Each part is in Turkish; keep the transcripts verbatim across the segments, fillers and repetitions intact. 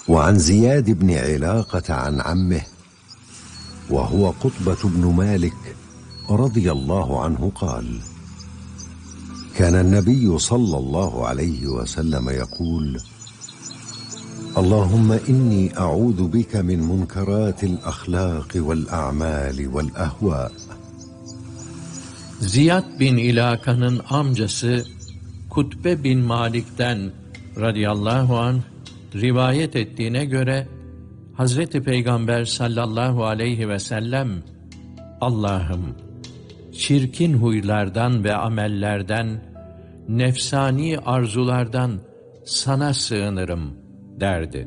وعن زياد بن علاقة عن عمه وهو قطبة بن مالك رضي الله عنه قال: كان النبي صلى الله عليه وسلم يقول: اللهم إني أعوذ بك من منكرات الأخلاق والأعمال والأهواء. Ziyad bin İlaka'nın amcası Kutbe bin Malik'ten radıyallahu anh rivayet ettiğine göre Hazreti Peygamber sallallahu aleyhi ve sellem, Allah'ım çirkin huylardan ve amellerden, nefsani arzulardan sana sığınırım derdi.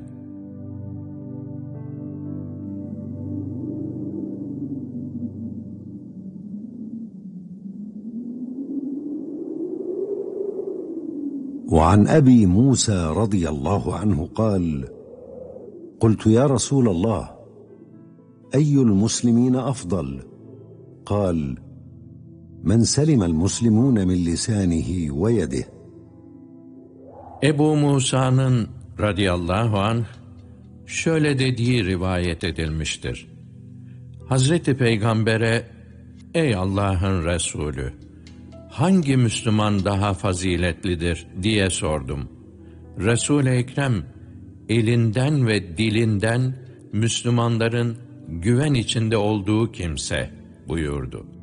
وعن أبي موسى رضي الله عنه قال: قلت يا رسول الله أي المسلمين أفضل؟ قال: من سلم المسلمون من لسانه ويده. Ebu Musa'nın radıyallahu anh şöyle dediği rivayet edilmiştir. Hazreti Peygamber'e, ey Allah'ın Resulü, hangi Müslüman daha faziletlidir diye sordum. Resul-i Ekrem, elinden ve dilinden Müslümanların güven içinde olduğu kimse buyurdu.